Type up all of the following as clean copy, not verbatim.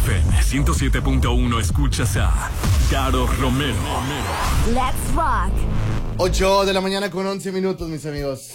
FM 107.1 escuchas a Caro Romero. Let's rock. 8 de la mañana con 11 minutos, mis amigos.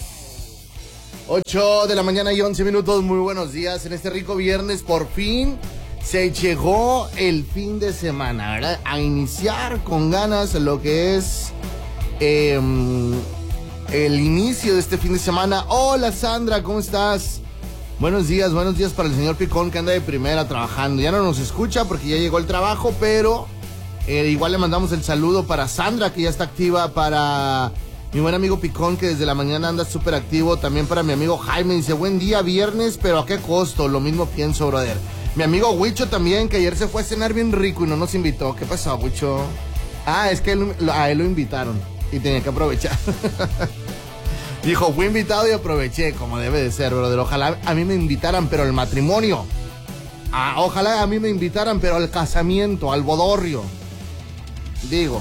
8 de la mañana y 11 minutos. Muy buenos días en este rico viernes. Por fin se llegó el fin de semana, ¿verdad? A iniciar con ganas lo que es el inicio de este fin de semana. Hola Sandra, ¿cómo estás? Buenos días para el señor Picón, que anda de primera trabajando. Ya no nos escucha porque ya llegó el trabajo, pero igual le mandamos el saludo para Sandra, que ya está activa, para mi buen amigo Picón, que desde la mañana anda súper activo, también para mi amigo Jaime, dice, buen día viernes, pero ¿a qué costo? Lo mismo pienso, brother. Mi amigo Huicho también, que ayer se fue a cenar bien rico y no nos invitó. ¿Qué pasó, Huicho? Es que a él lo invitaron y tenía que aprovechar. Dijo, fui invitado y aproveché, como debe de ser, brother. Ojalá a mí me invitaran, pero al matrimonio. Ojalá a mí me invitaran, pero al casamiento, al bodorrio. Digo.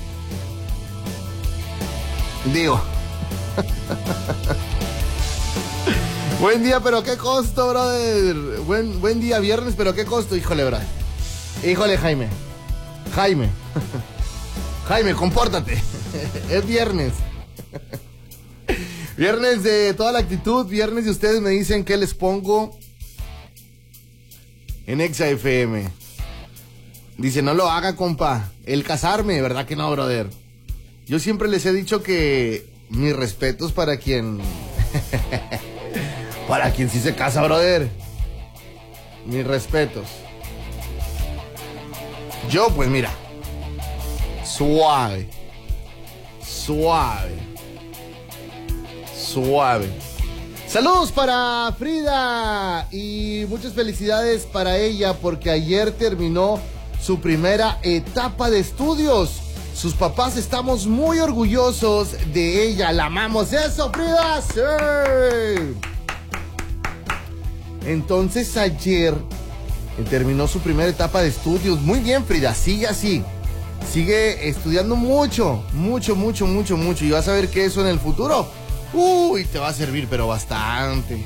Buen día, pero ¿qué costo, brother? Buen día, viernes, pero ¿qué costo? Híjole, brother. Híjole, Jaime, compórtate. Es viernes. Viernes de toda la actitud, viernes de ustedes me dicen qué les pongo en Exa FM. Dice, no lo haga, compa. El casarme, ¿verdad que no, brother? Yo siempre les he dicho que mis respetos para quien... para quien sí se casa, brother. Mis respetos. Yo, pues mira, suave. Saludos para Frida y muchas felicidades para ella porque ayer terminó su primera etapa de estudios. Sus papás estamos muy orgullosos de ella, la amamos. ¡Eso, Frida! ¡Sí! Entonces ayer terminó su primera etapa de estudios. Muy bien, Frida, sigue así. Sigue estudiando mucho. Y vas a ver que eso en el futuro, te va a servir, pero bastante.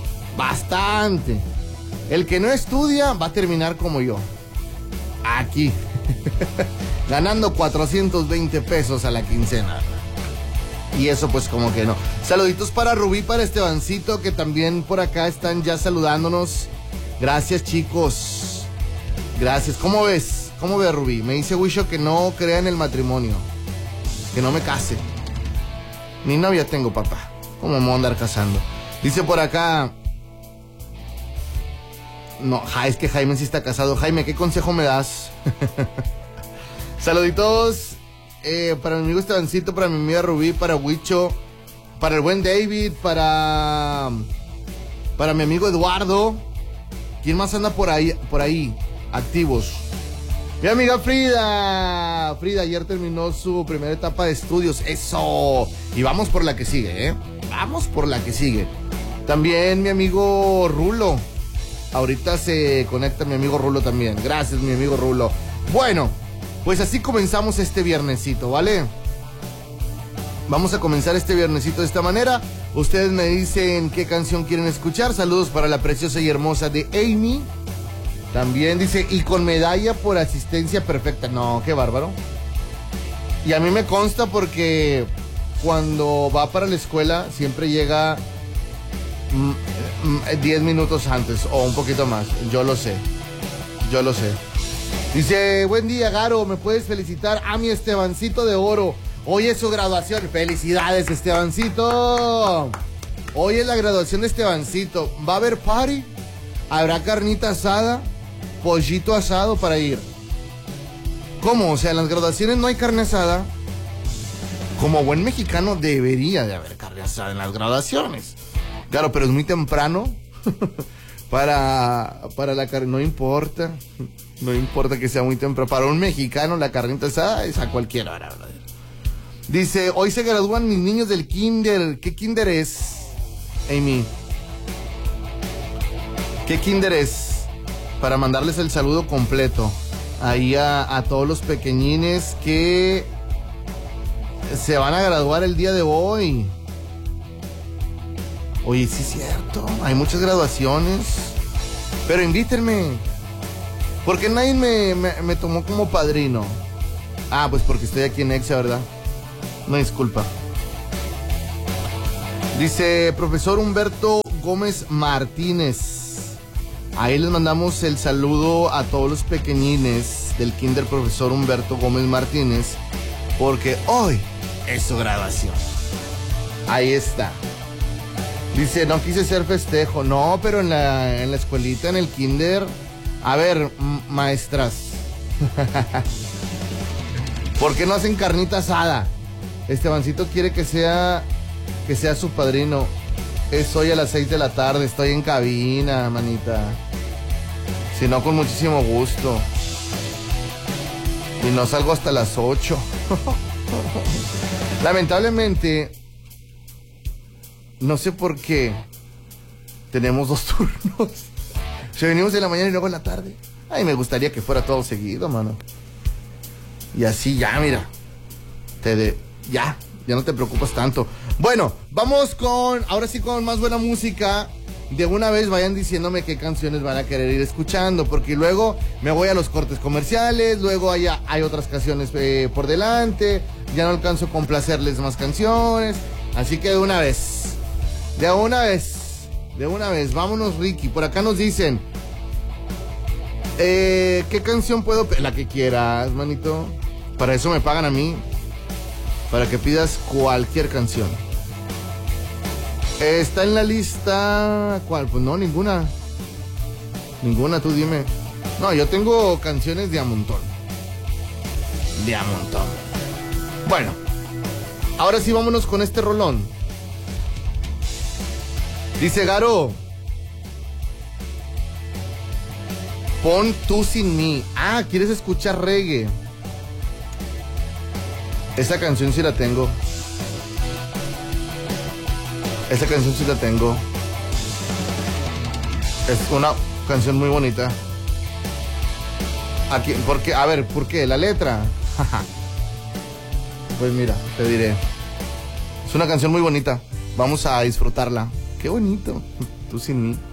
El que no estudia va a terminar como yo. Aquí. Ganando 420 pesos a la quincena. Y eso pues como que no. Saluditos para Rubí, para Estebancito, que también por acá están ya saludándonos. Gracias, chicos. Gracias. ¿Cómo ves? ¿Cómo ve, Rubí? Me dice Wisho que no crea en el matrimonio, que no me case. Ni novia tengo, papá. ¿Cómo me voy a andar casando? Dice por acá... No, es que Jaime sí está casado. Jaime, ¿qué consejo me das? Saluditos para mi amigo Estebancito, para mi amiga Rubí, para Wisho, para el buen David, para mi amigo Eduardo. ¿Quién más anda por ahí activos? Mi amiga Frida ayer terminó su primera etapa de estudios. ¡Eso! Y vamos por la que sigue, Vamos por la que sigue. También mi amigo Rulo. Ahorita se conecta mi amigo Rulo también. Gracias, mi amigo Rulo. Bueno, pues así comenzamos este viernesito, ¿vale? Vamos a comenzar este viernesito de esta manera. Ustedes me dicen qué canción quieren escuchar. Saludos para la preciosa y hermosa de Amy. También dice, y con medalla por asistencia perfecta. No, qué bárbaro. Y a mí me consta porque cuando va para la escuela siempre llega 10 minutos antes o un poquito más. Yo lo sé. Dice, buen día, Garo, ¿me puedes felicitar a mi Estebancito de Oro? Hoy es su graduación. Felicidades, Estebancito. Hoy es la graduación de Estebancito. ¿Va a haber party? ¿Habrá carnita asada? ¿Pollito asado para ir? ¿Cómo? O sea, en las graduaciones no hay carne asada. Como buen mexicano debería de haber carne asada en las graduaciones. Claro, pero es muy temprano para la carne. No importa que sea muy temprano. Para un mexicano la carnita asada es a cualquier hora, ¿verdad? Dice, hoy se gradúan mis niños del kinder. ¿Qué kinder es, Amy? ¿Qué kinder es? Para mandarles el saludo completo ahí a todos los pequeñines que se van a graduar el día de hoy. Oye, sí es cierto, hay muchas graduaciones, pero invítenme. ¿Por qué nadie me tomó como padrino? Ah, pues porque estoy aquí en Exa, ¿verdad? No, disculpa. Dice profesor Humberto Gómez Martínez. Ahí les mandamos el saludo a todos los pequeñines del kinder profesor Humberto Gómez Martínez, porque hoy es su graduación. Ahí está. Dice, no quise hacer festejo. No, pero en la escuelita, en el kinder. A ver, maestras. ¿Por qué no hacen carnita asada? Estebancito quiere que sea su padrino. Es hoy a las 6 de la tarde. Estoy en cabina, manita. Si no, con muchísimo gusto. Y no salgo hasta las 8. Lamentablemente, no sé por qué tenemos 2 turnos. Si venimos en la mañana y luego en la tarde. Ay, me gustaría que fuera todo seguido, mano. Y así ya, mira. Ya no te preocupas tanto. Bueno, vamos ahora sí con más buena música. De una vez vayan diciéndome qué canciones van a querer ir escuchando, porque luego me voy a los cortes comerciales, luego hay otras canciones por delante, ya no alcanzo a complacerles más canciones, así que de una vez, vámonos, Ricky. Por acá nos dicen, ¿qué canción puedo pedir? La que quieras, manito, para eso me pagan a mí, para que pidas cualquier canción. Está en la lista. ¿Cuál? Pues no, ninguna. Ninguna, tú dime. No, yo tengo canciones de a montón. De a montón. Bueno, ahora sí vámonos con este rolón. Dice Garo, pon Tú Sin Mí. Ah, ¿quieres escuchar reggae? Esa canción sí la tengo. Esa canción sí la tengo. Es una canción muy bonita. Aquí, ¿por qué? A ver, ¿por qué? La letra. Pues mira, te diré. Es una canción muy bonita. Vamos a disfrutarla. Qué bonito. Tú sin mí.